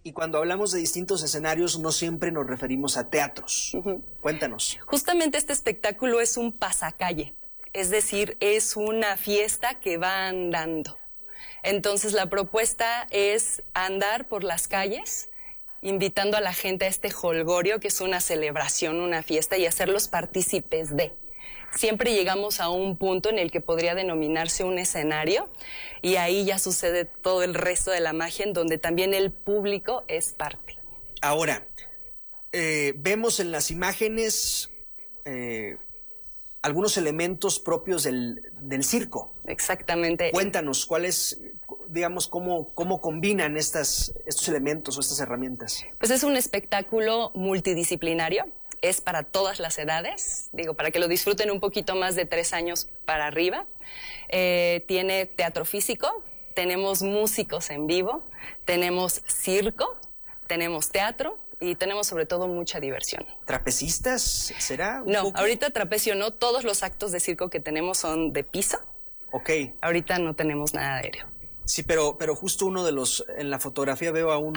Y cuando hablamos de distintos escenarios, no siempre nos referimos a teatros. Cuéntanos. Justamente este espectáculo es un pasacalle, es decir, es una fiesta que va andando. Entonces la propuesta es andar por las calles, invitando a la gente a este jolgorio, que es una celebración, una fiesta, y hacerlos partícipes de. Siempre llegamos a un punto en el que podría denominarse un escenario, y ahí ya sucede todo el resto de la magia, en donde también el público es parte. Ahora, vemos en las imágenes algunos elementos propios del circo. Exactamente. Cuéntanos, ¿cuáles, digamos, cómo combinan estos elementos o estas herramientas? Pues es un espectáculo multidisciplinario, es para todas las edades, digo, para que lo disfruten un poquito más de 3 años para arriba. Tiene teatro físico, tenemos músicos en vivo, tenemos circo, tenemos teatro, y tenemos sobre todo mucha diversión. ¿Trapecistas será? No, ahorita trapecio no. Todos los actos de circo que tenemos son de piso. Ok. Ahorita no tenemos nada aéreo. Sí, pero justo uno de los, en la fotografía veo a un...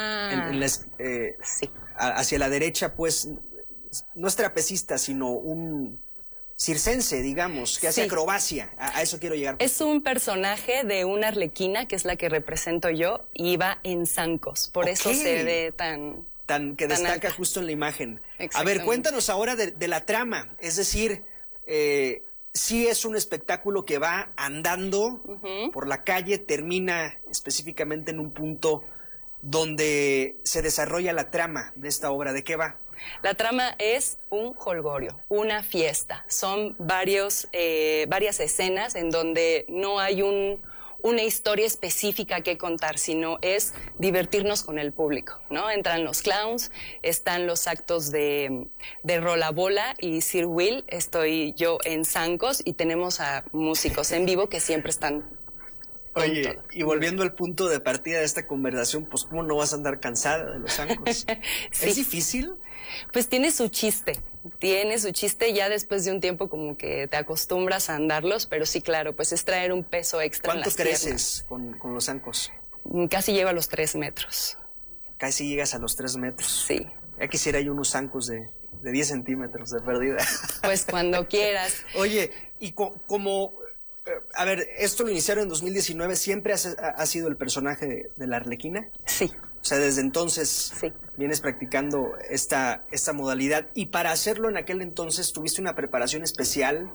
Sí. Hacia la derecha, pues, no es trapecista, sino un circense, digamos, que hace acrobacia. A eso quiero llegar. Es un personaje de una arlequina, que es la que represento yo, y va en zancos. Por eso se ve que destaca justo en la imagen. A ver, cuéntanos ahora de la trama, es decir, sí es un espectáculo que va andando por la calle, termina específicamente en un punto donde se desarrolla la trama de esta obra. ¿De qué va? La trama es un jolgorio, una fiesta. Son varias escenas en donde no hay una historia específica que contar, sino es divertirnos con el público, ¿no? Entran los clowns, están los actos de rola bola y Sir Will, estoy yo en zancos, y tenemos a músicos en vivo que siempre están. Oye, y volviendo al punto de partida de esta conversación, pues ¿cómo no vas a andar cansada de los zancos? Sí. ¿Es difícil? Pues tiene su chiste, ya después de un tiempo como que te acostumbras a andarlos, pero sí, claro, pues es traer un peso extra en las piernas. ¿Cuánto creces con los zancos? Casi llego a los 3 metros. Casi llegas a los 3 metros. Sí. Ya quisiera yo unos zancos de 10 centímetros de pérdida. Pues cuando quieras. Oye, y como... A ver, esto lo iniciaron en 2019, ¿siempre ha sido el personaje de la arlequina? Sí. O sea, desde entonces sí. Vienes practicando esta modalidad, y para hacerlo en aquel entonces, ¿tuviste una preparación especial?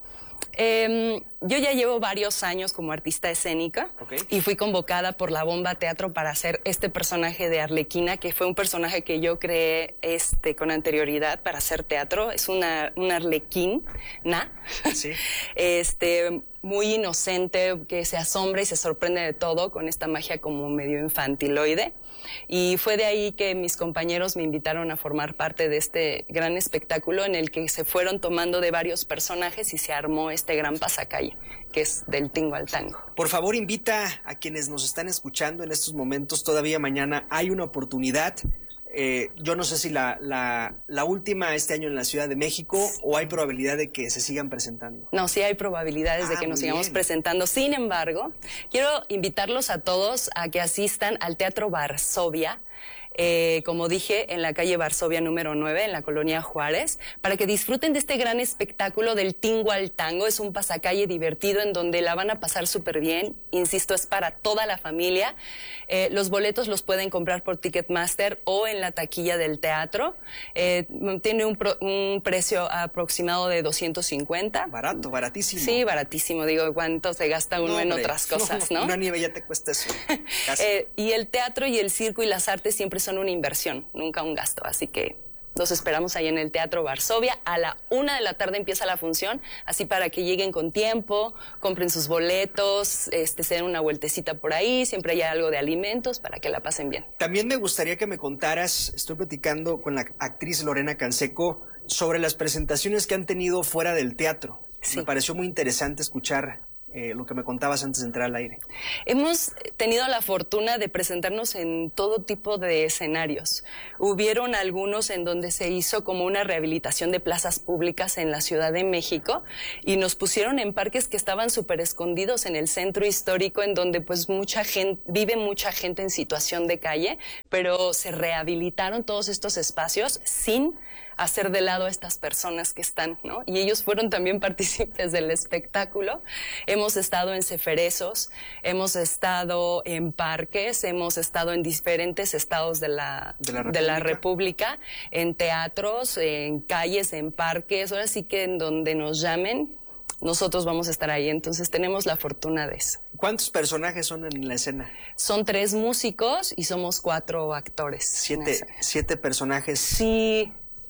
Yo ya llevo varios años como artista escénica, y fui convocada por la Bomba Teatro para hacer este personaje de arlequina, que fue un personaje que yo creé con anterioridad para hacer teatro. Es una arlequina, sí. Muy inocente, que se asombra y se sorprende de todo, con esta magia como medio infantiloide. Y fue de ahí que mis compañeros me invitaron a formar parte de este gran espectáculo, en el que se fueron tomando de varios personajes y se armó este gran pasacalle, que es del tingo al tango. Por favor, invita a quienes nos están escuchando en estos momentos. Todavía mañana hay una oportunidad. Yo no sé si la última este año en la Ciudad de México, o hay probabilidad de que se sigan presentando. No, sí hay probabilidades de que nos sigamos presentando. Sin embargo, quiero invitarlos a todos a que asistan al Teatro Varsovia, como dije, en la calle Varsovia número 9, en la colonia Juárez, para que disfruten de este gran espectáculo del tingo al tango. Es un pasacalle divertido en donde la van a pasar súper bien. Insisto, es para toda la familia. Los boletos los pueden comprar por Ticketmaster o en la taquilla del teatro. Tiene un precio aproximado de 250. Barato, baratísimo. Sí, baratísimo. Digo, ¿cuánto se gasta uno en otras cosas, no? Una nieve ya te cuesta eso. Y el teatro y el circo y las artes siempre son una inversión, nunca un gasto. Así que los esperamos ahí en el Teatro Varsovia. A la 1 de la tarde empieza la función, así para que lleguen con tiempo, compren sus boletos, se den una vueltecita por ahí. Siempre hay algo de alimentos para que la pasen bien. También me gustaría que me contaras, estoy platicando con la actriz Lorena Canseco sobre las presentaciones que han tenido fuera del teatro. Sí. Me pareció muy interesante escuchar lo que me contabas antes de entrar al aire. Hemos tenido la fortuna de presentarnos en todo tipo de escenarios. Hubieron algunos en donde se hizo como una rehabilitación de plazas públicas en la Ciudad de México y nos pusieron en parques que estaban súper escondidos en el centro histórico, en donde pues vive mucha gente en situación de calle, pero se rehabilitaron todos estos espacios sin hacer de lado a estas personas que están, ¿no? Y ellos fueron también partícipes del espectáculo. Hemos estado en ceferezos, hemos estado en parques, hemos estado en diferentes estados de la República, en teatros, en calles, en parques. Ahora sí que en donde nos llamen, nosotros vamos a estar ahí. Entonces tenemos la fortuna de eso. ¿Cuántos personajes son en la escena? Son 3 músicos y somos 4 actores. 7 personajes. Sí.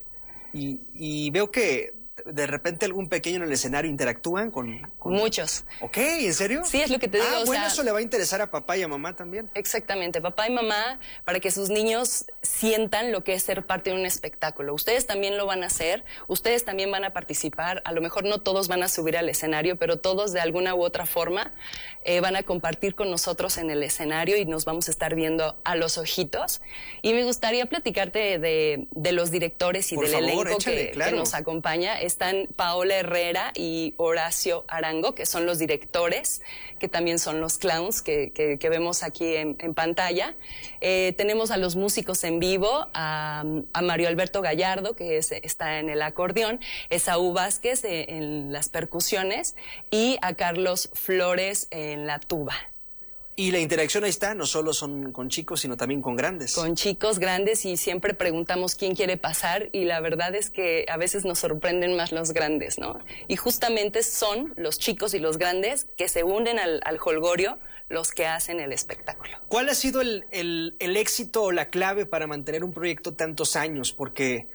Y veo que de repente algún pequeño en el escenario interactúan con... Muchos. Ok, ¿en serio? Sí, es lo que te digo. Bueno, eso le va a interesar a papá y a mamá también. Exactamente, papá y mamá, para que sus niños sientan lo que es ser parte de un espectáculo. Ustedes también lo van a hacer, ustedes también van a participar, a lo mejor no todos van a subir al escenario, pero todos de alguna u otra forma van a compartir con nosotros en el escenario y nos vamos a estar viendo a los ojitos. Y me gustaría platicarte de los directores y del elenco que nos acompaña. Están Paola Herrera y Horacio Arango, que son los directores, que también son los clowns que vemos aquí en pantalla. Tenemos a los músicos en vivo, a Mario Alberto Gallardo, que está en el acordeón, Esaú Vázquez en las percusiones y a Carlos Flores en la tuba. Y la interacción ahí está, no solo son con chicos, sino también con grandes. Con chicos, grandes, y siempre preguntamos quién quiere pasar, y la verdad es que a veces nos sorprenden más los grandes, ¿no? Y justamente son los chicos y los grandes que se unen al jolgorio los que hacen el espectáculo. ¿Cuál ha sido el éxito o la clave para mantener un proyecto tantos años? Porque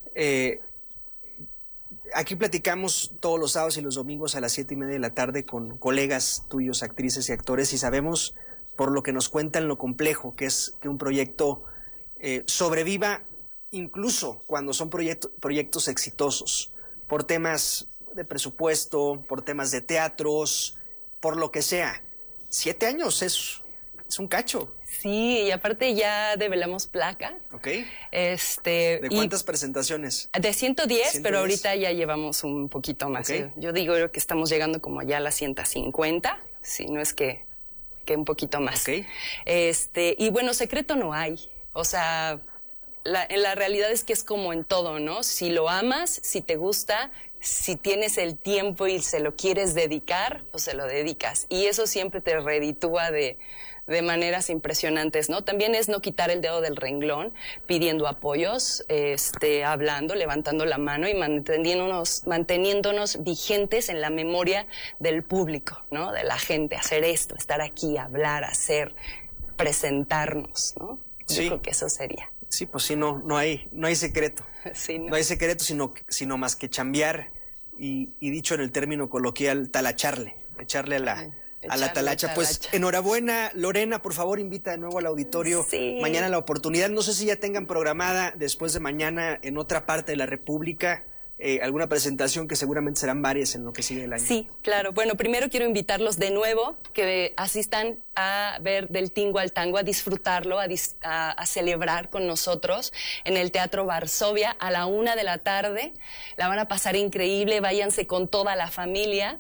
aquí platicamos todos los sábados y los domingos a las 7:30 de la tarde con colegas tuyos, actrices y actores, y sabemos por lo que nos cuentan lo complejo que es que un proyecto sobreviva incluso cuando son proyectos exitosos, por temas de presupuesto, por temas de teatros, por lo que sea. 7 años es un cacho. Sí, y aparte ya develamos placa. Ok. ¿De cuántas presentaciones? De 110, pero ahorita ya llevamos un poquito más. Okay. Yo digo que estamos llegando como ya a las 150, si no es que un poquito más. Okay. Y bueno, secreto no hay. O sea, la realidad es que es como en todo, ¿no? Si lo amas, si te gusta, si tienes el tiempo y se lo quieres dedicar, pues se lo dedicas. Y eso siempre te reditúa de maneras impresionantes, ¿no? También es no quitar el dedo del renglón, pidiendo apoyos, hablando, levantando la mano y manteniéndonos vigentes en la memoria del público, ¿no? De la gente, hacer esto, estar aquí, hablar, hacer, presentarnos, ¿no? Sí. Yo creo que eso sería. Sí, pues sí, no hay secreto. Sí, no hay secreto, sino más que chambear y dicho en el término coloquial, talacharle, echarle a la talacha. Pues enhorabuena, Lorena, por favor invita de nuevo al auditorio. Sí. Mañana la oportunidad, no sé si ya tengan programada después de mañana en otra parte de la República alguna presentación, que seguramente serán varias en lo que sigue el año. Sí, claro. Bueno, primero quiero invitarlos de nuevo que asistan a ver Del Tingo al Tango, a disfrutarlo, a celebrar con nosotros en el Teatro Varsovia a la 1 de la tarde. La van a pasar increíble, váyanse con toda la familia.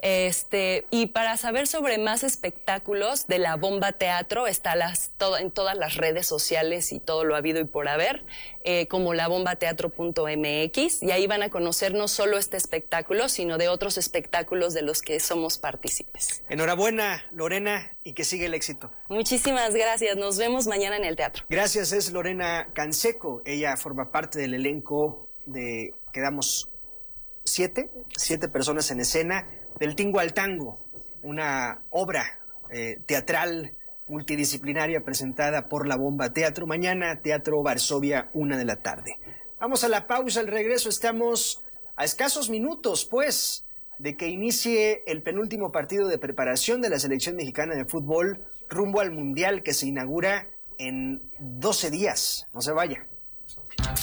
Y para saber sobre más espectáculos de La Bomba Teatro, está en todas las redes sociales y todo lo habido y por haber, como labombateatro.mx, y ahí van a conocer no solo este espectáculo, sino de otros espectáculos de los que somos partícipes. Enhorabuena, Lorena, y que siga el éxito. Muchísimas gracias, nos vemos mañana en el teatro. Gracias, es Lorena Canseco, ella forma parte del elenco quedamos 7 personas en escena, Del Tingo al Tango, una obra teatral multidisciplinaria presentada por La Bomba Teatro. Mañana, Teatro Varsovia, 1 de la tarde. Vamos a la pausa, al regreso estamos a escasos minutos, pues, de que inicie el penúltimo partido de preparación de la selección mexicana de fútbol rumbo al Mundial que se inaugura en 12 días. No se vaya.